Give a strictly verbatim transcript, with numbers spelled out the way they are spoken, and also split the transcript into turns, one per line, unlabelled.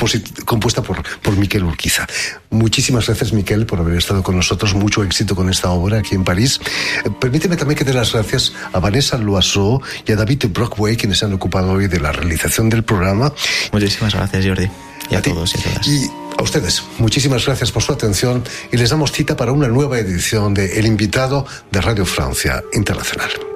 compuesta por, por Miquel Urquiza. Muchísimas gracias, Miquel, por haber estado con nosotros. Mucho éxito con esta obra aquí en París. Eh, permíteme también que dé las gracias a Vanessa Loiseau y a David Brockway, quienes se han ocupado hoy de la realización del programa.
Muchísimas gracias, Jordi. Y a, a todos y a todas.
Y a ustedes, muchísimas gracias por su atención y les damos cita para una nueva edición de El Invitado de Radio Francia Internacional.